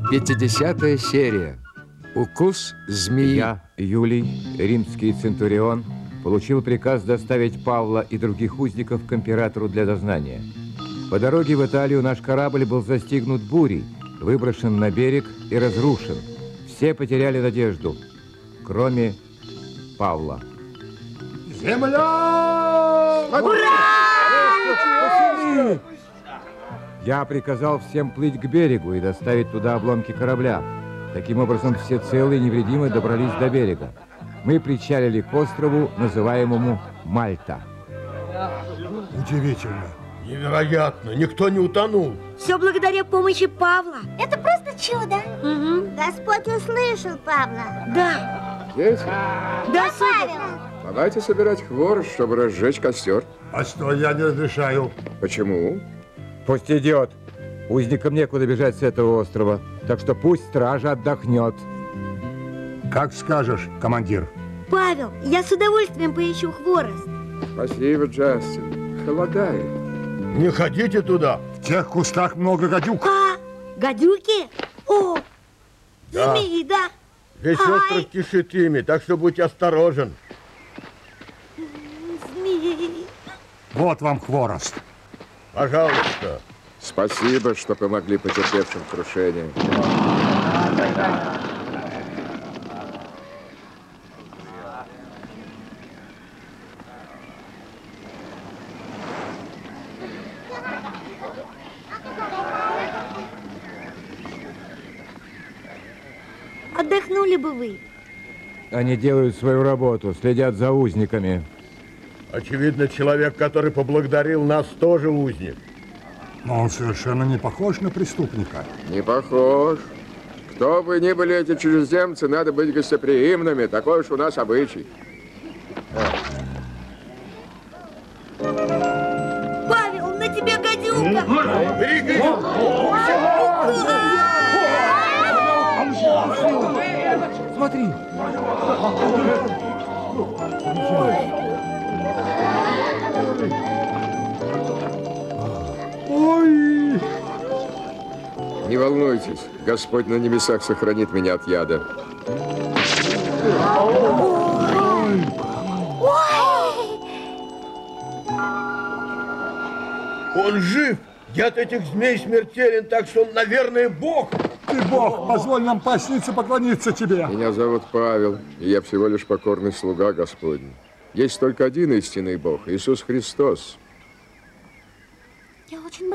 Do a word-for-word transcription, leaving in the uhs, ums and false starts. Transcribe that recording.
Пятидесятая серия. Укус змеи. Я, Юлий, римский центурион, получил приказ доставить Павла и других узников к императору для дознания. По дороге в Италию наш корабль был застигнут бурей, выброшен на берег и разрушен. Все потеряли надежду, кроме Павла. Земля! Ура! Я приказал всем плыть к берегу и доставить туда обломки корабля. Таким образом, все целые и невредимые добрались до берега. Мы причалили к острову, называемому Мальта. Удивительно. Невероятно, никто не утонул. Все благодаря помощи Павла. Это просто чудо. Угу. Господь услышал Павла. Да. Дети, Да, Павел. давайте собирать хворост, чтобы разжечь костер. А что, я не разрешаю. Почему? Пусть идет. Узникам некуда бежать с этого острова, так что пусть стража отдохнет. Как скажешь, командир. Павел, я с удовольствием поищу хворост. Спасибо, Джастин. Холодает. Не ходите туда. В тех кустах много гадюк. А, гадюки? О, Да. змеи, да. Весь Ай. остров кишит ими, так что будь осторожен. Змеи. Вот вам хворост. Пожалуйста. Спасибо, что помогли потерпевшим крушение. Отдохнули бы вы. Они делают свою работу, следят за узниками. Очевидно, человек, который поблагодарил нас, тоже узник. Но он совершенно не похож на преступника. Не похож. Кто бы ни были эти чужеземцы, надо быть гостеприимными. Такой уж у нас обычай. Павел, на тебе гадюка. Берегись! Смотри! Ой! Не волнуйтесь, Господь на небесах сохранит меня от яда. Он жив! Яд этих змей смертелен, так что он, наверное, Бог. Ты Бог, позволь нам пояснице поклониться тебе. Меня зовут Павел, и я всего лишь покорный слуга Господень. Есть только один истинный Бог, Иисус Христос. Я очень